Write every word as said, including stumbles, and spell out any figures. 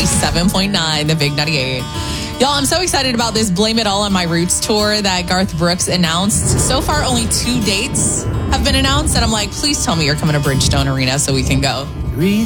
ninety-seven point nine, the Big ninety-eight. Y'all, I'm so excited about this Blame It All on My Roots tour that Garth Brooks announced. So far, only two dates have been announced, and I'm like, please tell me you're coming to Bridgestone Arena so we can go.